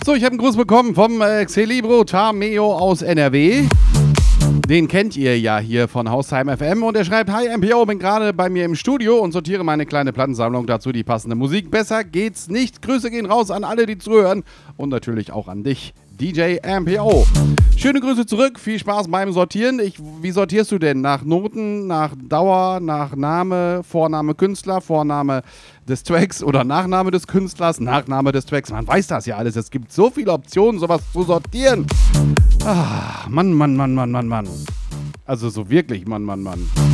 So, ich habe einen Gruß bekommen vom Celebro Tameo aus NRW. Den kennt ihr ja hier von Haustime FM und er schreibt: Hi MPO, bin gerade bei mir im Studio und sortiere meine kleine Plattensammlung, dazu die passende Musik. Besser geht's nicht. Grüße gehen raus an alle, die zuhören und natürlich auch an dich, DJ MPO. Schöne Grüße zurück, viel Spaß beim Sortieren. Wie sortierst du denn? Nach Noten, nach Dauer, nach Name, Vorname Künstler, Vorname des Tracks oder Nachname des Künstlers, Nachname des Tracks? Man weiß das ja alles. Es gibt so viele Optionen, sowas zu sortieren. Ah, Mann. Also so wirklich, Mann.